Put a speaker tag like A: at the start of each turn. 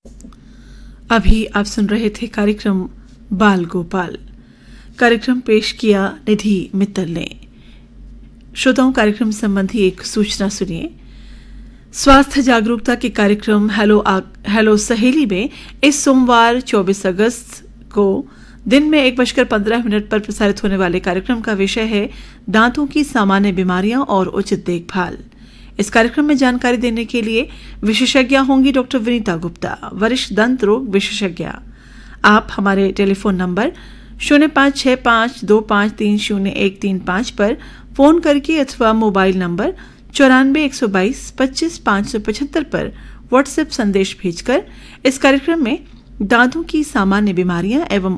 A: अभी आप सुन रहे थे कार्यक्रम बाल गोपाल। कार्यक्रम पेश किया निधि मित्तल ने। श्रोताओं, कार्यक्रम संबंधी एक सूचना सुनिए। स्वास्थ्य जागरूकता के कार्यक्रम हेलो सहेली में इस सोमवार 24 अगस्त को दिन में 1:15 पर प्रसारित होने वाले कार्यक्रम का विषय है दांतों की सामान्य बीमारियां और उचित देखभाल। इस कार्यक्रम में जानकारी देने के लिए विशेषज्ञ होंगी डॉक्टर विनीता गुप्ता, वरिष्ठ दंत रोग विशेषज्ञ। आप हमारे टेलीफोन नंबर 056525300135 पर फोन करके अथवा मोबाइल नंबर 9412255575 पर व्हाट्सएप संदेश भेजकर इस कार्यक्रम में दांतों की सामान्य बीमारियां एवं